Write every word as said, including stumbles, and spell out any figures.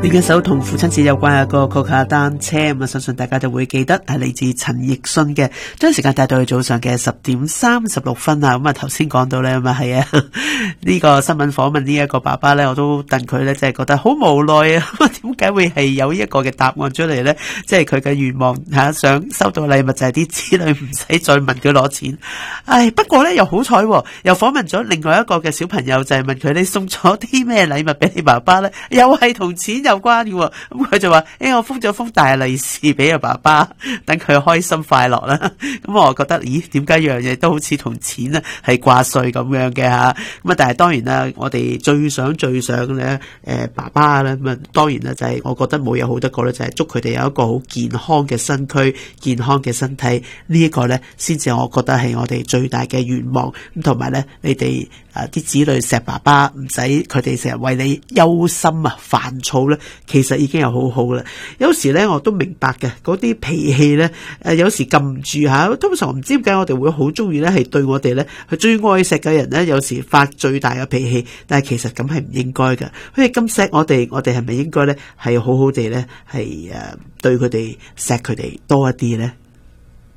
另一首同父親節有關嘅歌曲《單車》，咁啊，相信大家就會記得係嚟自陳奕迅嘅。將時間帶到去早上嘅十點三十六分啊！咁啊，頭先講到咧，咁啊係啊，呢個新聞訪問呢一個爸爸咧，我都戥佢咧，真係覺得好無奈啊！咁啊，點解會係有一個嘅答案出嚟咧？即係佢嘅願望吓，想收到禮物就係啲子女唔使再問佢攞錢。唉，不過咧又好彩，又訪問咗另外一個嘅小朋友，就係問佢你送咗啲咩禮物俾你爸爸咧？又係同錢有關嘅，咁佢就話：誒，我封咗封大利是俾阿爸爸，等佢開心快樂啦。咁我覺得，咦，點解樣嘢都好似同錢咧係掛帥咁樣嘅吓？咁啊，但係當然啦，我哋最想最想咧，誒，爸爸咧，咁啊，當然啦，就係我覺得冇嘢好得過咧，就係祝佢哋有一個好健康嘅身軀、健康嘅身體，呢一個咧，先至我覺得係我哋最大嘅願望。咁同埋咧，你哋啊啲子女錫爸爸，唔使佢哋成日為你憂心啊、煩躁咧，其實已經係好好啦。有時咧，我都明白嘅，嗰啲脾氣咧，誒，有時撳唔住吓。通常唔知點解我哋會好中意咧，係對我哋咧，係最愛錫嘅人咧，有時發最大嘅脾氣。但係其實咁係唔應該嘅。佢哋咁錫我哋，我哋係咪應該咧係好好地咧係誒對佢哋錫佢哋多一啲咧？